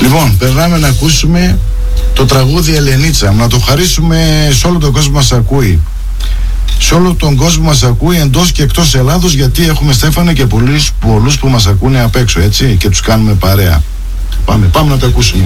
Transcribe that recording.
Λοιπόν, περνάμε να ακούσουμε το τραγούδι Ελενίτσα. Να το χαρίσουμε σε όλο τον κόσμο μας ακούει. Σε όλο τον κόσμο μας ακούει εντός και εκτός Ελλάδος, γιατί έχουμε, Στέφανε, και πολλούς που μας ακούνε απ' έξω, έτσι, και τους κάνουμε παρέα. Πάμε να το ακούσουμε.